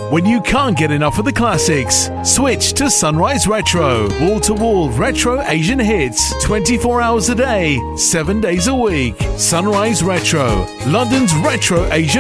When you can't get enough of the classics, switch to Sunrise Retro. Wall-to-wall retro Asian hits, 24 hours a day, 7 days a week. Sunrise Retro, London's retro Asian